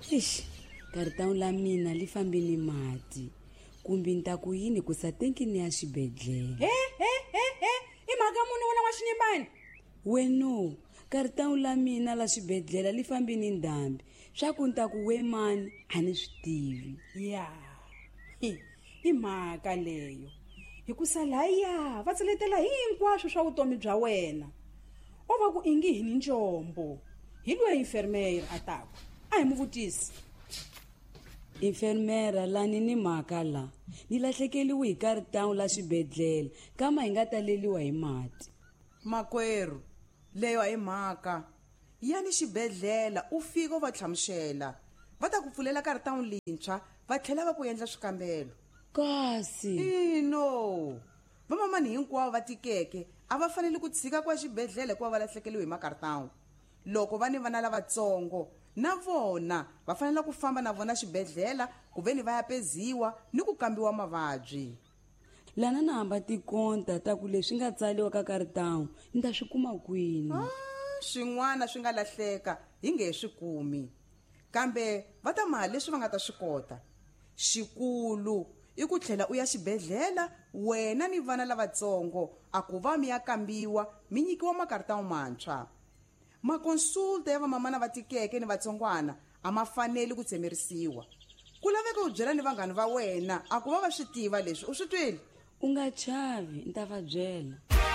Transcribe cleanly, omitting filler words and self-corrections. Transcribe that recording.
Ish, kartão la mina li fambi ni mati. Kumbe nta ku yini ku sa tenki ni ya xibedhlele. I mhaka muni wena wa xinyimani? Weno, kartão la mina la xibedhlele li fambi ni ndhambi. Swa ku nta ku we mani a ni swi tivi. Ya. I mhaka leyo. Hikusa laya va tseletela hinkwaswo swa vutomi bya wena. O va ku ingi hi ni njombo. Hi loyi enfermeira a taku. A hi mu vutisi. Enfermera lani ni mhaka la. Ni lahlekeliwe hi kartão la xibedhlele kama hi nga taleliwa hi mati. Makwerhu, leyo hi mhaka. Yani xibedhlele u fika u va tlhamuxela. Va ta ku pfulela kartão lintshwa va tlhela va ku endla swikambelo. Kasi No. Vamamani hinkwavo va tikeke a va fanele ku tshika kwa xibedhlele ku va lahlekeliwe hi makartão. Loko va ni vana lavatsongo na vona va fanele ku famba na vona xibedhlele ku veni va ya peziwa ni ku kambiwa mavabyi. lana na hamba tikonta ta ku leswi nga tsaliwa ka kartão ni ta swi kuma kwini. Swin'wana swi nga lahleka hi nge swi kumi. Kambe va ta mali leswi va nga ta swi kota. Xikulu i ku tlhela u ya xibedhlele wena ni vana lavatsongo a ku va mi ya kambiwa mi nyikiwa makartão mantshwa. Makonsulta ya vamamana va tikeke ni vatsongwana a ma fanele ku tsemerisiwa. Ku laveka u byela ni vanghani va wena a ku va swi tiva leswi u swi twile. U nga chavi ni ta va byela.